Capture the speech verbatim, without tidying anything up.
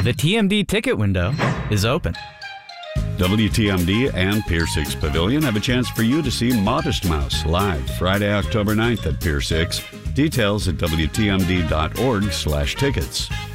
The T M D ticket window is open. W T M D and Pier six Pavilion have a chance for you to see Modest Mouse live Friday, October ninth at Pier six. Details at W T M D dot org slash tickets.